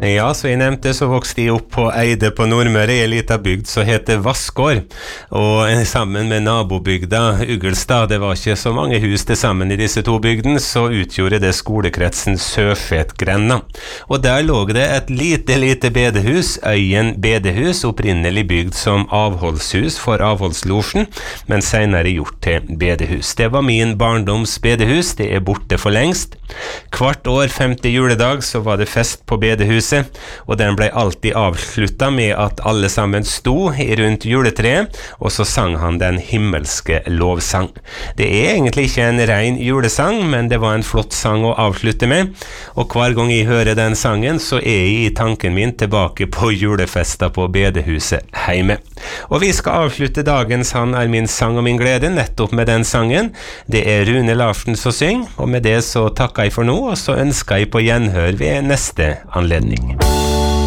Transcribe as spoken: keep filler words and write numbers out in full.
Ja, så jeg nevnte så vokste jeg opp på Eide på Nordmøre, i en liten bygd som heter Vassgård, og sammen med nabobygda Ugelstad, det var ikke så mange hus til sammen i disse to bygden, så utgjorde det skolekretsen Søfetgrenda. Og der lå det et lite, lite bedehus, Øyen bedehus, opprinnelig bygd som avholdshus for avholdslosjen, men senere gjort til bedehus. Det var min barndoms bedehus, det er borte for lengst. Hvert år, femte juledag, så var det fest på bedehuset, og den ble alltid avsluttet med at alle sammen sto rundt juletreet, og så sang han den himmelske lovsang. Det er egentlig ikke en ren julesang, men det var en flott sang å avslutte med, og hver gang jeg hører den sangen, så er jeg i tanken min tilbake på julefesta på bedehuset heime. Og vi skal avslutte dagens Han er min sang og min glede, nettopp med den sangen. Det er Rune Larsen som synger, og med det så takker jeg for nå, og så ønsker jeg på gjenhør ved neste anledning.